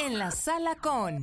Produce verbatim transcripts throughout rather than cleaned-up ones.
En la sala con...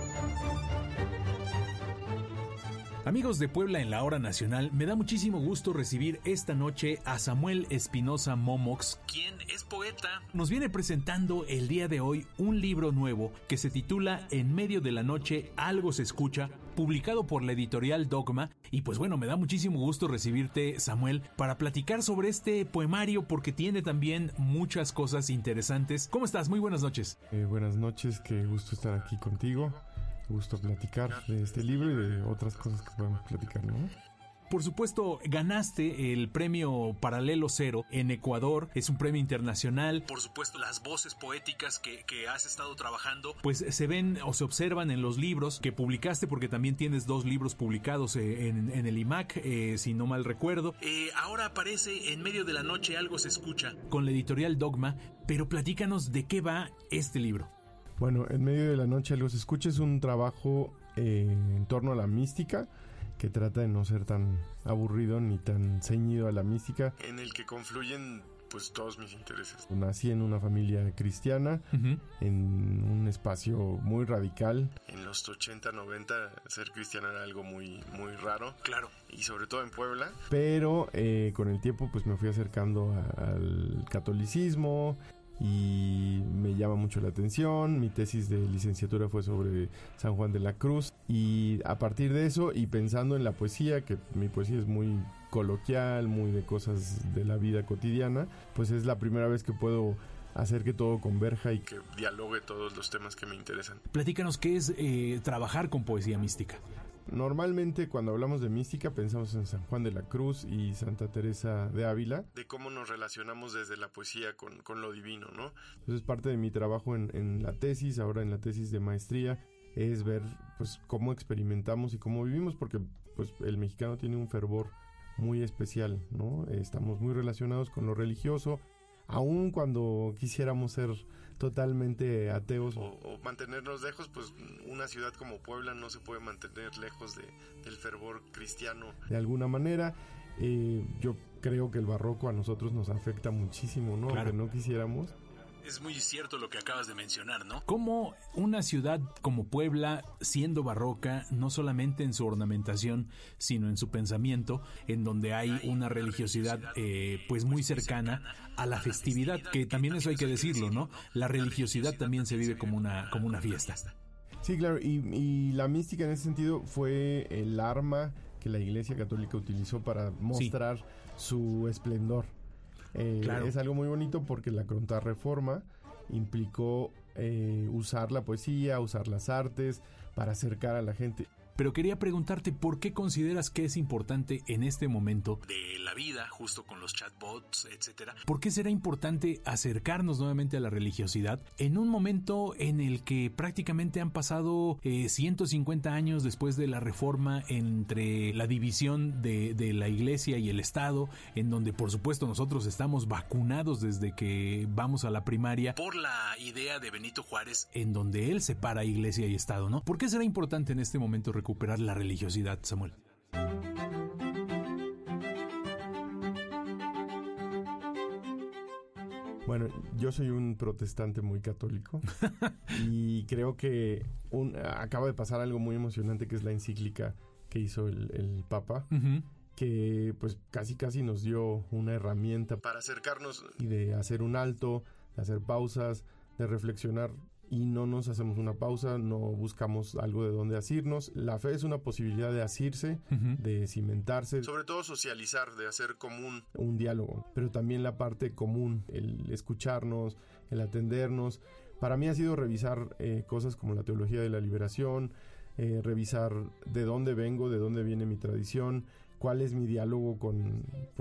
Amigos de Puebla en la Hora Nacional, me da muchísimo gusto recibir esta noche a Samuel Espinosa Momox, quien es poeta. Nos viene presentando el día de hoy un libro nuevo que se titula En medio de la noche algo se escucha, publicado por la editorial Dogma. Y pues bueno, me da muchísimo gusto recibirte, Samuel, para platicar sobre este poemario porque tiene también muchas cosas interesantes. ¿Cómo estás? Muy buenas noches. Eh, buenas noches, qué gusto estar aquí contigo. Gusto platicar de este libro y de otras cosas que podemos platicar, ¿no? Por supuesto, ganaste el premio Paralelo Cero en Ecuador. Es un premio internacional. Por supuesto, las voces poéticas que, que has estado trabajando, pues se ven o se observan en los libros que publicaste, porque también tienes dos libros publicados en, en el I M A C, eh, si no mal recuerdo. Eh, ahora aparece En medio de la noche algo se escucha, con la editorial Dogma. Pero platícanos de qué va este libro. Bueno, En medio de la noche algo se escucha es un trabajo eh, en torno a la mística, que trata de no ser tan aburrido ni tan ceñido a la mística, en el que confluyen pues todos mis intereses. Nací en una familia cristiana, uh-huh. en un espacio muy radical. En los ochenta, noventa ser cristiano era algo muy, muy raro. Claro. Y sobre todo en Puebla. Pero eh, con el tiempo pues me fui acercando a, al catolicismo y me llama mucho la atención. Mi tesis de licenciatura fue sobre San Juan de la Cruz, y a partir de eso y pensando en la poesía, que mi poesía es muy coloquial, muy de cosas de la vida cotidiana, pues es la primera vez que puedo hacer que todo converja y que dialogue todos los temas que me interesan. Platícanos qué es eh, trabajar con poesía mística. Normalmente cuando hablamos de mística pensamos en San Juan de la Cruz y Santa Teresa de Ávila, de cómo nos relacionamos desde la poesía con, con lo divino, ¿no? Entonces parte de mi trabajo en, en la tesis, ahora en la tesis de maestría, es ver pues cómo experimentamos y cómo vivimos, porque pues el mexicano tiene un fervor muy especial, ¿no? Estamos muy relacionados con lo religioso, aun cuando quisiéramos ser totalmente ateos o, o mantenernos lejos, pues una ciudad como Puebla no se puede mantener lejos de, del fervor cristiano de alguna manera. Eh, yo creo que el barroco a nosotros nos afecta muchísimo, ¿no? Claro. Aunque no quisiéramos. Es muy cierto lo que acabas de mencionar, ¿no? Como una ciudad como Puebla, siendo barroca, no solamente en su ornamentación, sino en su pensamiento, en donde hay una religiosidad eh, pues muy cercana a la festividad, que también eso hay que decirlo, ¿no? La religiosidad también se vive como una, como una fiesta. Sí, claro, y, y la mística en ese sentido fue el arma que la Iglesia Católica utilizó para mostrar sí. su esplendor. Eh, claro. Es algo muy bonito porque la Contrarreforma implicó eh, usar la poesía, usar las artes para acercar a la gente. Pero quería preguntarte, ¿por qué consideras que es importante en este momento de la vida, justo con los chatbots, etcétera? ¿Por qué será importante acercarnos nuevamente a la religiosidad en un momento en el que prácticamente han pasado eh, ciento cincuenta años después de la reforma, entre la división de, de la iglesia y el Estado, en donde por supuesto nosotros estamos vacunados desde que vamos a la primaria por la idea de Benito Juárez, en donde él separa iglesia y Estado, ¿no? ¿Por qué será importante en este momento recuperar la religiosidad, Samuel? Bueno, yo soy un protestante muy católico y creo que un, acaba de pasar algo muy emocionante, que es la encíclica que hizo el, el Papa, uh-huh. que pues casi casi nos dio una herramienta para acercarnos y de hacer un alto, de hacer pausas, de reflexionar. Y no nos hacemos una pausa, no buscamos algo de donde asirnos. La fe es una posibilidad de asirse, uh-huh. de cimentarse. Sobre todo socializar, de hacer común un diálogo. Pero también la parte común, el escucharnos, el atendernos. Para mí ha sido revisar eh, cosas como la teología de la liberación, eh, revisar de dónde vengo, de dónde viene mi tradición, cuál es mi diálogo con...